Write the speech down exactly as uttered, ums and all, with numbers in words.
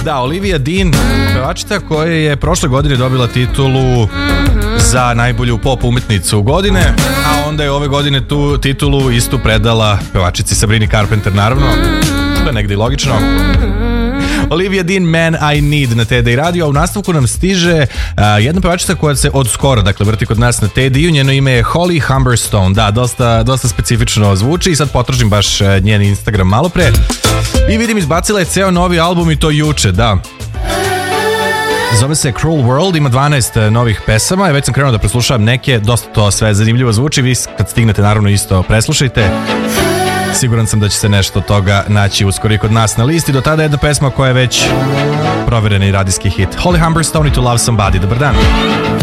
Da, Olivia Dean, pevačica koja je prošle godine dobila titulu za najbolju pop umetnicu godine, a onda je ove godine tu titulu istu predala pevačici Sabrini Carpenter, naravno, što je negdje i logično. Olivia Dean, Man I Need na T D I radio, a u nastavku nam stiže uh, jedna pevačica koja se od skoro, dakle, vrti kod nas na T D I-u, njeno ime je Holly Humberstone, da, dosta, dosta specifično zvuči i sad potražim baš uh, njen Instagram malo pre i vidim izbacila je ceo novi album i to juče, da. Zove se Cruel World, ima dvanaest novih pesama i već sam krenuo da preslušavam neke, dosta to sve zanimljivo zvuči, vi kad stignete naravno isto preslušajte. Siguran sam da će se nešto od toga naći uskoro i kod nas na listi. Do tada jedna pesma koja je već provereni radijski hit. Holly Humberstone i To Love Somebody. Dobar dan.